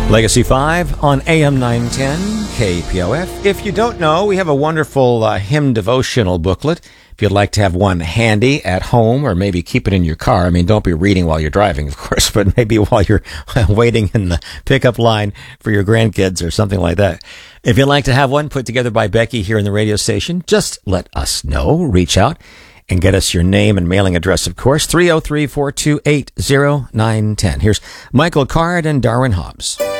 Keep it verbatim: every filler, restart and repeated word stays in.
Legacy five on A M nine ten K P O F. If you don't know, we have a wonderful uh, hymn devotional booklet. If you'd like to have one handy at home or maybe keep it in your car. I mean, don't be reading while you're driving, of course, but maybe while you're waiting in the pickup line for your grandkids or something like that. If you'd like to have one put together by Becky here in the radio station, just let us know. Reach out and get us your name and mailing address, of course. three oh three, four two eight, oh nine one oh. Here's Michael Card and Darwin Hobbs.